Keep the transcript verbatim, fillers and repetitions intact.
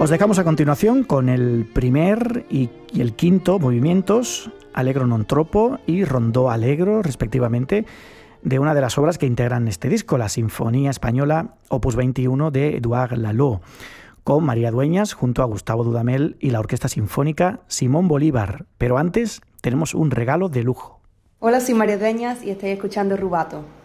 Os dejamos a continuación con el primer y, y el quinto movimientos, Allegro non troppo y Rondó Allegro, respectivamente, de una de las obras que integran este disco, la Sinfonía Española Opus veintiuno de Édouard Lalo, con María Dueñas junto a Gustavo Dudamel y la Orquesta Sinfónica Simón Bolívar. Pero antes tenemos un regalo de lujo. Hola, soy María Dueñas y estoy escuchando Rubato.